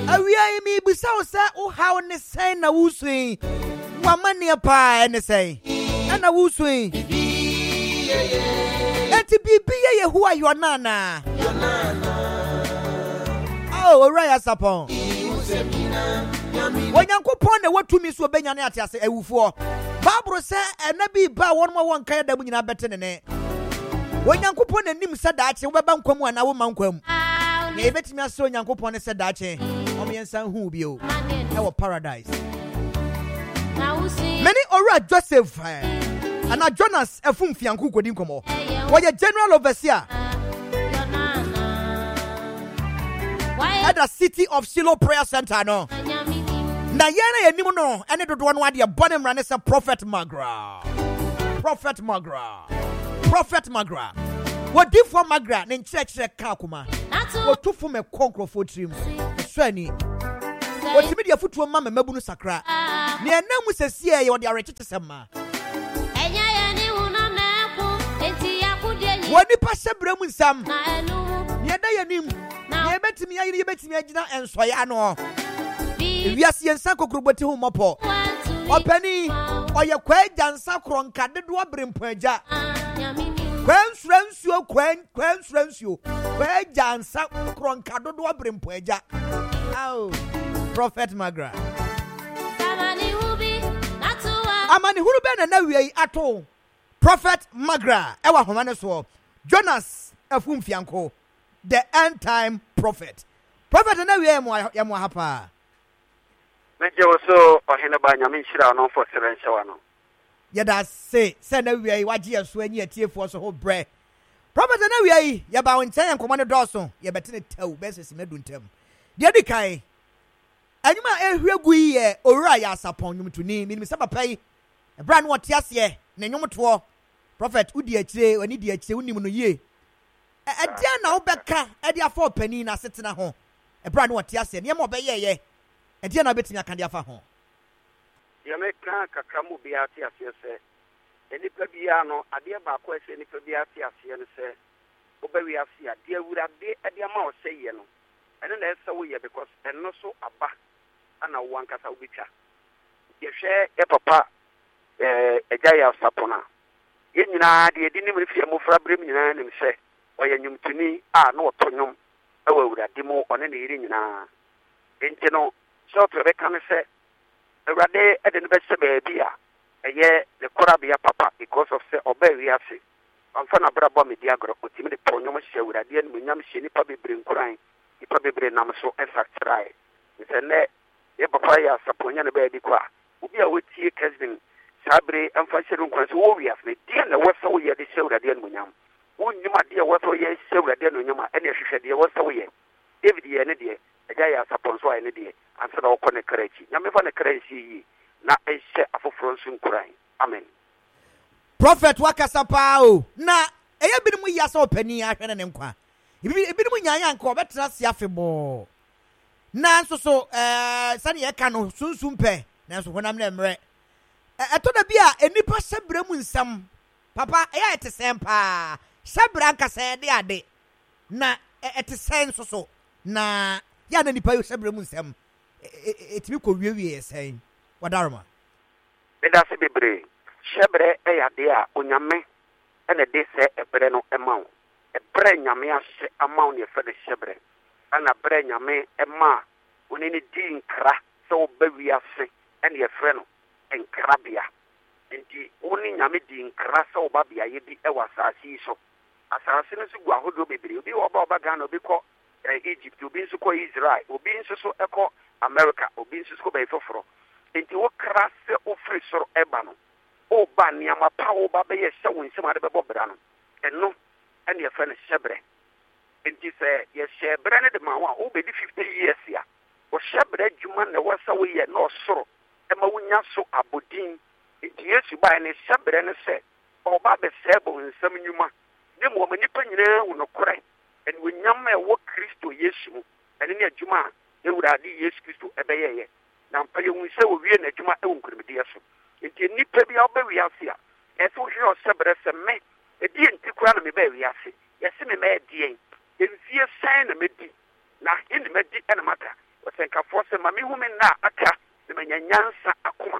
Awia mi bisa osa o how ne say na wusui. Wamane pa ene say. Na wusui. Eti bibiye ye who are your nana. Oh, Raya Sapon. When Yankopon the what to me so benya na atiase ewufo. Bible say na bi ba won mo won kan da mu nyina bete ne. When Yankopon anim said that we ba nkwamu ana wo mankwam. Na ebetimi aso Yankopon ne said that o me nsan hu bi o. E wo paradise. Many ora Joseph and Jonas efumfianku kodi nkomo. Wo ye general overseer at the City of Shiloh Prayer Center no. Na yana ye nimu no ene dodo no ade bonem rane se Prophet Magra. What did for Magra ne church ka kuma. What to for me konkrofo trim. Swani. What timi dia futuo ma mabunu sakra. Ne enam sesie ye ode arechete sema. Enya ye ni hu na meku enti yakudie. Woni pa sebrem nsam. Ne da ye nim. Ne betimi ayi ne betimi agina ensoya no. Wiase yensa kokroboti hu mopo. Opani oye kwaja nsa kronka dedo abrempoaja. Kwansransuo kwaja nsa kronka dedo abrempoaja. Au Prophet Magra. Amani huru na wiei ato. Prophet Magra ewa homane so. Jonas efumfianko, the end time prophet. Prophet na wiei mo hapa. Meje so ohene ba nyame nhira no for serenche wa no. Yada say na wiei waje aso ani atiefo so ho bre. Prophet na wiei ya ba wonten enkomo ne doso ye betene taw besesi meduntam. De dikai anyuma ehwegu ye owura ya sapon nyumtuni minim se papa yi ebra no wote ase na nyumto prophet udi akire oni di akire unim no ye dia na obeka e dia fa opani na setena ho ebra no wote ase ne mo obeye ye e dia na betimi aka dia fa ho ye me kan kakamu bia ate ase se enipa bia no ade ba ko ase enipa bia ate ase ne se obawi ase ade awurade ade ma o se ye no ene na ese wo ye because eno so aba ana wankasa ubitwa yehwe e papa ejaya sapona ye nyina de edi nim refie mo fra brem nyina nim se oye nyumtuni a na otonyum e wawurade mo one na iri nyina enti no so to be kan se awurade e de ne be se be bia eye the korabia papa because of se obawi ase amfa na brabo me dia agro otimi de ponyum hye awurade en munyam hye nipa bebre nkuran nipa bebre nam so efactrai nsene ye papa ya saponya ne ba di kwa obi a wotie cousin sabre amfa hyeru nkwan so wo wias ne dia na wasa wo ye de hywurade en munyam wonyima dia wasa wo ye hywurade en munyam ene hwehwe de wasa wo ye David ye ne de eja ya saponso ai ne de ansa na okone krachi nyame fa ne krachi yi na ehye afoforo nso nkuran amen. Prophet wakasapa o na eye binim yi asa opani ahwene ne nkwa ebinim nyanya nka obetra se afebo na nso so sane ye ka no sunsumpe na nso honam na mre eto da bia enipa sebra mu nsam papa eya etesem pa sebra nka se de ade na etesem nso so na ya na nipa yo sebra mu nsam etimi ko wiewie sen wadaroma beda se bebre sebre eya de a onyame ene de se ebre no emawo ebre nyame ase amawo ne fe de sebre ana bre nyame ema oni ni di nkra so bawi ase ene ye fre no enkrabia enti oni nyame di nkra so babia ye di ewa asasi so asasi no so gwa hodo bebre obi oba Ghana obi ko Egypt obi nso ko Israel obi nso so eko America obi nso ko be foforo enti wo kra se ofri soro eba no o ba niama pa o ba be ye se wonsem ade be bobra no eno ene ye fre no sebre enti se ye sebre ne de ma wa o be di 50 years ya o sebre djuma na wasa wo ye na osoro e ma wunya so abodin enti Yesu ba ne sebre ne se o ba be sebo nsam nyuma ne mo ma nipa nyina wo no kore en wunyam e wo Kristo Yesu mu ene ne adjuma ewurade Yesu Kristo e be ye na mpa ye hu se wo wie na adjuma e wo nkurumidi so enti nipa bi oba wi ase a e so hwe o sebre se me e di enti kura na me ba wi ase ye se me ma e di en enfie san na me di na ene me di ene mata asenkafo se ma me hu me na aka me manya nyansa akoma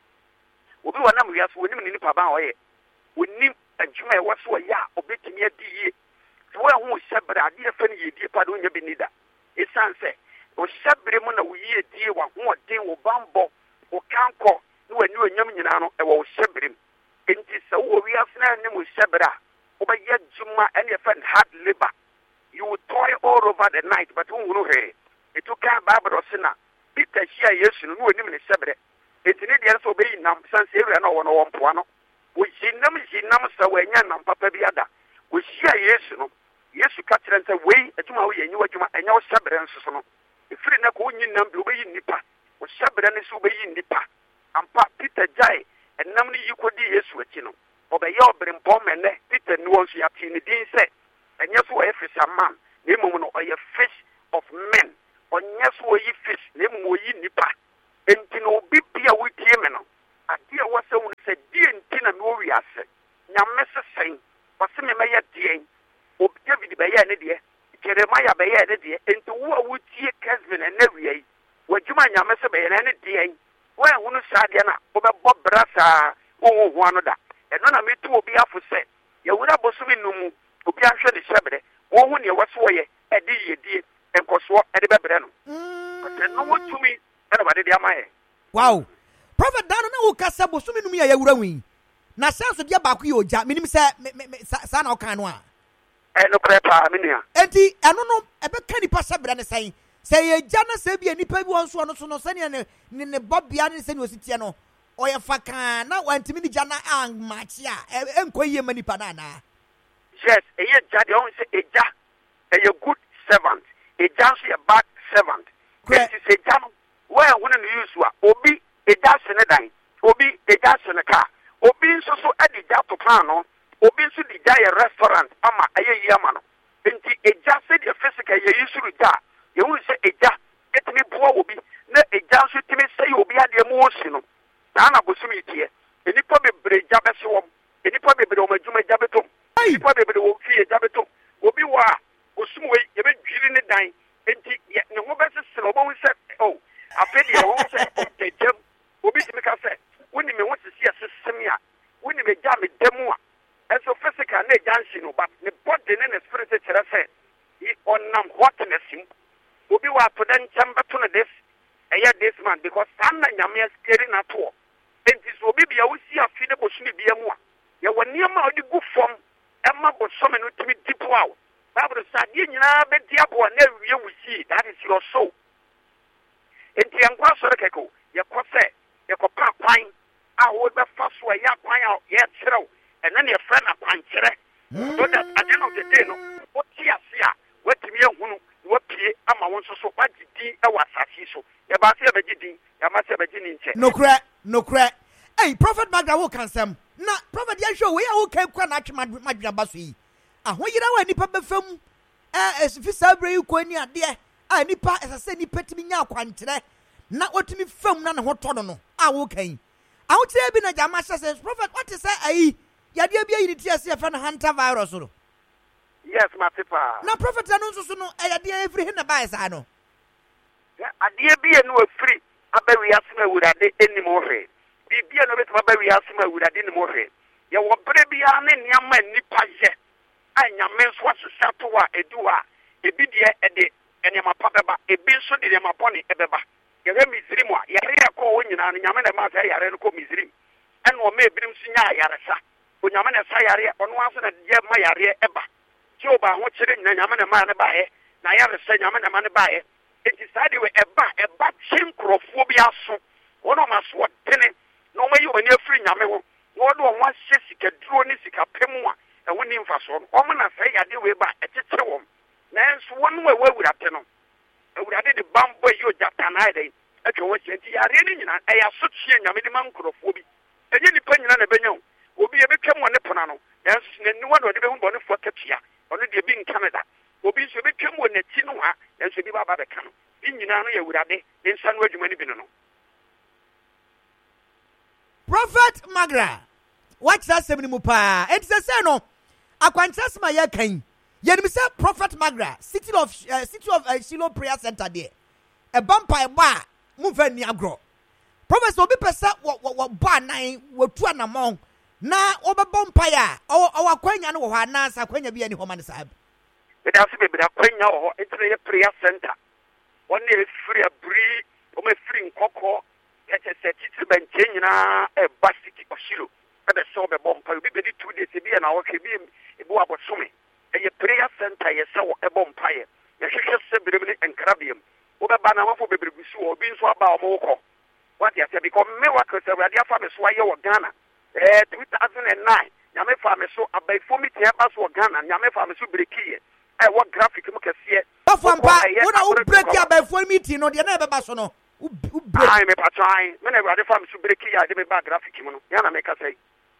obi wa nam wiase wonim ne nipa ba oyɛ wonim adwuma e waso ya obetimi adiye so wa hu hyɛbrɛ ade afa ne yedie pa do nya bi nida esan sɛ o hyɛbrɛ mu na wo yie die wa ho ɔden wo bambɔ wo kanko ne wani onyam nyina no e wo hyɛbrɛ mu enti sɛ wo wiase na ne mo hyɛbrɛ a wo ba yɛ adwuma ɛne afa hard labor. You will toil all over the night, but who will hear? It took a Bible sinner. Peter Shia, yes, you know, him in the Sabre. It's an idiot obeying them, San Sierra, no one Puano. We see them, so when Yan Papa Biada. We share, yes, you know. Yes, you catch them away at my way, and you and your Sabre and so. If you not going in them, obeying Nipa, or Sabre and is obeying Nipa. And Papa Peter Jai, and namely you could be yes, you know. Obey your brim bomb and Peter knows you have seen the dean said. And yes, we are fish a man, name or a fish of men, or yes, we fish, name we nipa, and Tino Bipia with him. A dear was someone said, dear Tina Moria said, Yamessa saying, but some may at the end, or David Bayanidi, Jeremiah Bayanidi, and to what would see Casman and every where Juma Yamessa Bayanidi, where one Sadiana, over Bob Brassa, or one of that, and none of me to be up for said, you would have also been obi ahwe de hyɛbrɛ wo hu ne waso yɛ ɛde yedie enkoso ɛde bɛbrɛ no but no wotumi ɛna bade de amaye wow prophet dan na wo kasa bosumi num ya yawura wi na senso de ba ko yɛ ogya minim sɛ sa na okan no a no prepa minia enti ɛno no ɛbɛka nipa hyɛbrɛ ne sɛn sɛ yɛ gya na sɛ bi nipa bi won so no so no sɛ ne bobia ne sɛ ne ositie no ɔyɛ faka na wantimi ni gya na anmachi a enko yie ma nipa na na. Yes, a year jadi on say a good servant, a just a bad servant. This is a jam where one use obi a dash in a dime, obi a dash in a car, obi so at the jato plano, obi so the a restaurant, ama a yamano. Inti a just said your physical you usually da. You will say a ja, get me poor will be no a just to me say you'll be at the emotional. Dana Busumi here, and you probably break Jabaswam, and you probably be on Juma Jabetum. People will fear Jabeto, will be wa, or some way, even drilling the dime, and no one better slow said, oh, I feel you won't say, okay, Jim, will be to make us say, when you may want to see a system, when you may jam it demo, and so physical, no dancing, but the body and the spirit said, on nam hotness, will be what to then chamber to this, a year this man, because Sana Yamia is scaring at all. And this will be a we see a feeder for be a more. You were near my good form. Emma was summoned to me deep wow. Bible said, you know, but diabo never you will see that is your soul. In the Anguasco, your cosse, your copa pine, I would be first way up my out yet zero, and then your friend a puncher. So that at the end of the day, no, what here, what to me, what pay, I'm a one so what did I was so. Your bass ever did, I must have a gin. No crack. Hey, Prophet Magda will cancel. Na prophet ya show we a okay kwa na atwema madwaba so yi aho yira wa nipa befam esifi sabre yi ko ni ade a nipa esase nipa timi nya akwantere na otimi fam na ne ho to no a wo kan aho kire bi na jama says prophet what is ayi yade bi ayi ti ase fa na hunter virus ro yes my people na prophet anu so no yade every hin na bai sa no ade bi enu afri abawi asema wurade enimo hwe bibia no betuma ba wi asema wurade ne mo hwe ye wo bre bia ne niam nipa ye anyame so asesa to wa eduwa ebi de ede enema pa beba ebi so de enema poni ebeba ye we mizrim a ye re ko wo nyina no nyame na ma sa yare no ko mizrim ene o ma ebirim so nya yare sa o nyame na sa yare ono aso na de ma yare eba ti o ba ho kire nyina nyame na ma ne ba ye na yare sa nyame na ma ne ba ye enti sa de we eba chinkrofo bi aso wono ma so tene no ma yi wani afiri nyame ho wo do won ahye sika duro ni sika pemu a e woni mfa so o mo na sai yade we ba etete wom na enso won we wawurate no awurade de bambo yi o jatana ide atwe wo chenti yare ni nyina e ya so tue nyame de mankrofo bi enye nipa nyina na benya obi e betwam woni pona no enso ne nuwa no de be hu bone fo katua ono de bi in Canada obi so betwam woni ti no ha enso bi ba be ka no bi nyina no ya awurade de nsa no adwuma ni bi no Prophet Magra, watch that semi mupa. And say no, akwantas ma ya kan. Yenim say Prophet Magra, city of Shiloh Prayer Center there. a bumper bar, move any agro. Professor Obi Pesa, what bar nine, what 2 and among. Na over bumpire, or Quenya no Hanasa, Quenya be any woman side. It has to be a Quenya or it's a prayer center. One day free a brie, or my free cocoa, let us set it to Benchina, a basket of Shilo. And the sober bumper will be 2 days to be an hour, can be a boab of swimming. A prayer center, a saw a bumpire, a shusha and crabium. Over Banama for baby, or being so about Moko. What you say, because miracles are ready for me, so I Ghana. 2009, Yame Farm so about 4 meters of Ghana, Yame Farm so breaky. I want graphic look at see it. What I break ya by 4 meeting, no, the never basono. I'm a trying. Whenever the farm so breaky, I did a graphic, Yana make us say.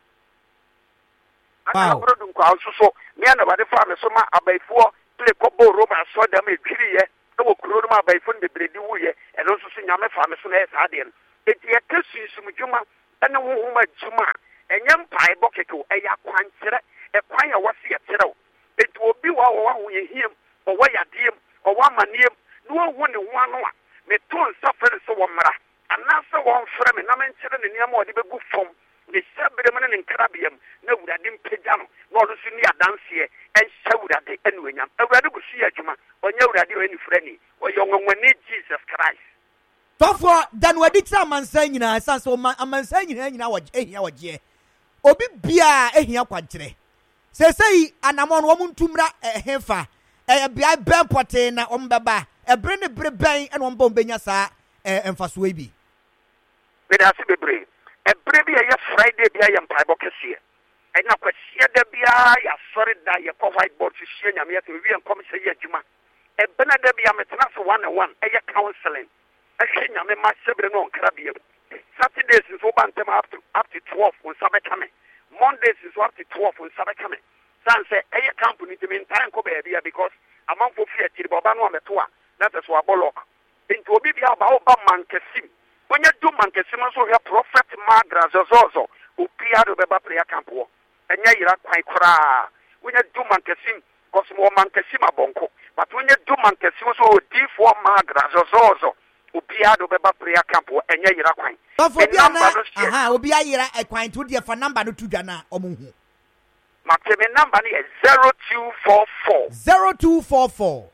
I don't so, Yana by the farm so much about 4 play Cobo Roma, so them a clear, no Kuruma by phone the Brady and also sing Yame Farm so as Adian. It's a case of Juma. And the woman Juma, and young pie bucket, a yaquantra, a choir was here. It will be one way him, or why a dear, or one man him, no one in 1 hour. May 2 suffer so one mara, and now so one frame, and I'm in the name of the good form. The Sabreman and Carabium, no, that didn't pay down, nor the senior dance here, and show that the Enwinam, a radical see a Juma, or no radio any friendly, or young one need Jesus Christ. Therefore, then what did someone say in a sense of my man saying in our year? Obi Bia, a here quantity. Say, and I'm on woman tumra a hefa, a bia ben potena, baba, a brand of bread and 1 bombenia sa, and for swaby. With us be brave. A brave Friday, be I am Pibocassia. And now, the Bia, sorry that you provide board to share your meat to and come say Juma. A Benadabia Metnas 101, a counseling. I say, I'm a master on Carabium. Saturdays is open them up to 12 on Sabakame. Mondays is up to 12 on Sabakame. Sunset, a company to mean time because among for fear to Bobano Metua, that is what Bollock. Into Bibia about Mancasim. When you do Mancasim, so your prophet Magra Zozo, who Pia to Beba Prayer Campo, and Yara quite cry. When you do Mancasim, because more Mancasima Bonco, but when you do Mancasim, so D4 Magra Zozo. Upiado beba prayer camp and yera quine. Obi ayera a quine to the number to Jana Omuhu. My number is 0244 0244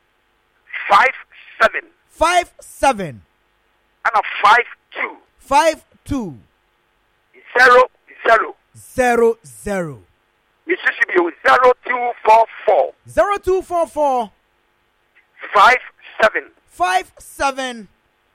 57 and a 52 00. Mississippi 0244 0244 57 52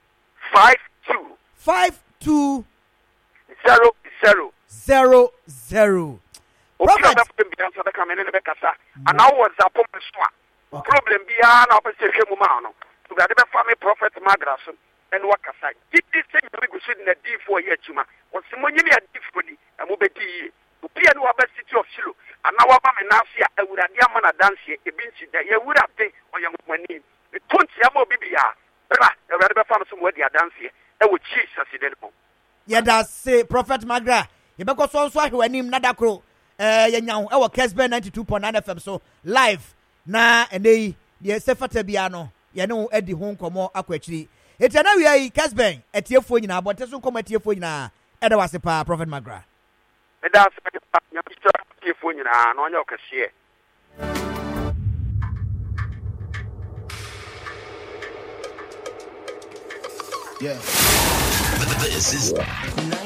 00. Prophet. And I was a problem beyond opposition Mumano. To the family prophet Magrason and Wakasa. Did this thing we go sit in a D4 year Chuma? Was someone a difficulty and Mubeti? Upia no city of Shilu. And now I'm in Asia, I would have Yamana dance here, a binch that you would have taken on young money. The Tuntiamo Bibia. The Red Farm somewhere they are dancing. I would Jesus in the yeah, that's say Prophet Magra. You because also who name Nadakro. Yanyao, our Kesben 92.9 FM. So live na and they Sefata Biano. You know, Eddie Home Como Aquachri. It's an area Kesben at your phone now, but doesn't come at your phone now. Edward Prophet Magra. That's your phone now, no, your cashier. Yeah. This is